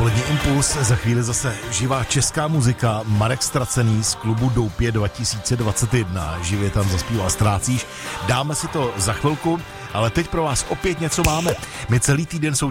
Odpolední impuls, za chvíli zase živá česká muzika, Marek Stracený z klubu Doupě 2021, živě tam zaspíval Ztrácíš. Dáme si to za chvilku, ale teď pro vás opět něco máme. My celý týden